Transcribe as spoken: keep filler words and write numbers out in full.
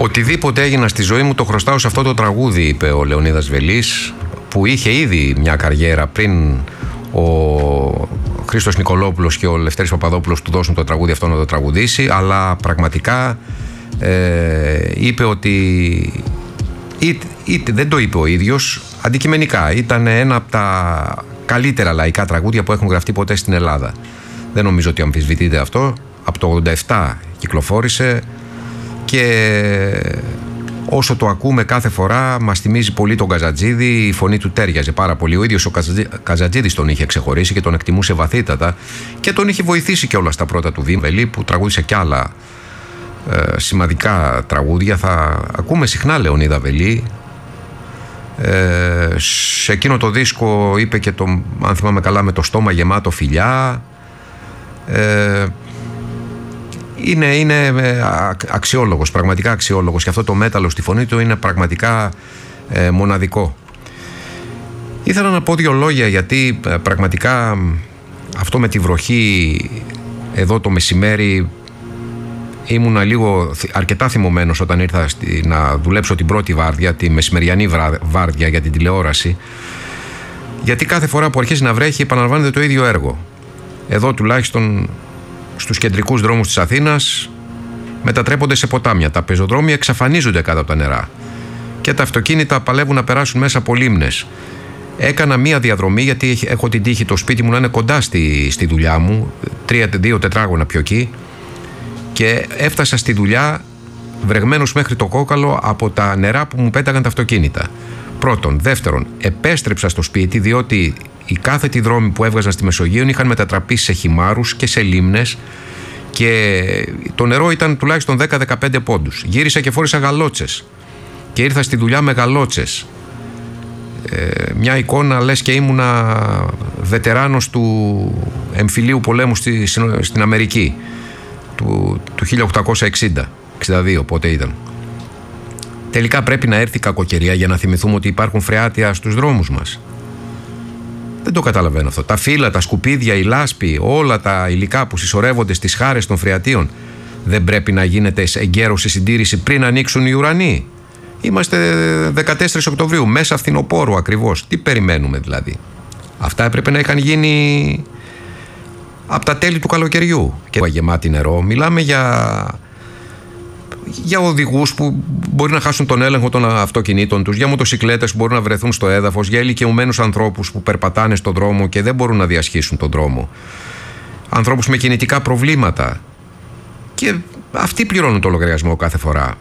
Οτιδήποτε έγινα στη ζωή μου το χρωστάω σε αυτό το τραγούδι, είπε ο Λεωνίδας Βελής, που είχε ήδη μια καριέρα πριν ο Χρήστος Νικολόπουλος και ο Λευτέρης Παπαδόπουλος του δώσουν το τραγούδι αυτό να το τραγουδήσει, αλλά πραγματικά ε, είπε ότι είτε, είτε, δεν το είπε ο ίδιος, αντικειμενικά ήταν ένα από τα καλύτερα λαϊκά τραγούδια που έχουν γραφτεί ποτέ στην Ελλάδα. Δεν νομίζω ότι αμφισβητείται αυτό. Από το ογδόντα επτά κυκλοφόρησε και όσο το ακούμε κάθε φορά μας θυμίζει πολύ τον Καζατζίδη, η φωνή του τέριαζε πάρα πολύ. Ο ίδιος ο Καζατζίδης τον είχε ξεχωρίσει και τον εκτιμούσε βαθύτατα και τον είχε βοηθήσει και όλα στα πρώτα του Βέλη, που τραγούδισε κι άλλα ε, σημαντικά τραγούδια. Θα ακούμε συχνά Λεωνίδα Βελή. Ε, σε εκείνο το δίσκο είπε και το, αν θυμάμαι καλά, με το στόμα γεμάτο φιλιά. Ε, είναι, είναι αξιόλογος, πραγματικά αξιόλογος, και αυτό το μέταλλο στη φωνή του είναι πραγματικά ε, μοναδικό. Ήθελα να πω δύο λόγια, γιατί ε, πραγματικά αυτό με τη βροχή εδώ το μεσημέρι ήμουνα λίγο αρκετά θυμωμένος όταν ήρθα στη, να δουλέψω την πρώτη βάρδια, τη μεσημεριανή βάρδια για την τηλεόραση, γιατί κάθε φορά που αρχίζει να βρέχει επαναλαμβάνεται το ίδιο έργο. Εδώ τουλάχιστον στους κεντρικούς δρόμους της Αθήνας μετατρέπονται σε ποτάμια. Τα πεζοδρόμια εξαφανίζονται κάτω από τα νερά και τα αυτοκίνητα παλεύουν να περάσουν μέσα από λίμνες. Έκανα μία διαδρομή, γιατί έχω την τύχη το σπίτι μου να είναι κοντά στη, στη δουλειά μου, τρία, δύο τετράγωνα πιο εκεί, και έφτασα στη δουλειά βρεγμένος μέχρι το κόκαλο από τα νερά που μου πέταγαν τα αυτοκίνητα. Πρώτον. Δεύτερον, επέστρεψα στο σπίτι διότι οι κάθετοι δρόμοι που έβγαζαν στη Μεσογείο είχαν μετατραπεί σε χυμάρους και σε λίμνες και το νερό ήταν τουλάχιστον δέκα με δεκαπέντε πόντους. Γύρισα και φόρησα γαλότσες και ήρθα στη δουλειά με γαλότσες. Ε, μια εικόνα λες και ήμουνα βετεράνος του εμφυλίου πολέμου στη, στην Αμερική του, του χίλια οκτακόσια εξήντα εξήντα δύο, πότε ήταν. Τελικά πρέπει να έρθει η κακοκαιρία για να θυμηθούμε ότι υπάρχουν φρεάτια στους δρόμους μας. Δεν το καταλαβαίνω αυτό. Τα φύλλα, τα σκουπίδια, η λάσπη, όλα τα υλικά που συσσωρεύονται στις χάρες των φρεατίων, δεν πρέπει να γίνεται εγκαίρως η συντήρηση πριν ανοίξουν οι ουρανοί? Είμαστε δεκατέσσερις Οκτωβρίου, μέσα φθινοπόρου ακριβώς. Τι περιμένουμε δηλαδή? Αυτά έπρεπε να είχαν γίνει από τα τέλη του καλοκαιριού. Και γεμάτη νερό. Μιλάμε για... για οδηγούς που μπορεί να χάσουν τον έλεγχο των αυτοκινήτων τους, για μοτοσικλέτες που μπορούν να βρεθούν στο έδαφος, για ηλικιωμένους ανθρώπους που περπατάνε στον δρόμο και δεν μπορούν να διασχίσουν τον δρόμο, ανθρώπους με κινητικά προβλήματα, και αυτοί πληρώνουν το λογαριασμό κάθε φορά.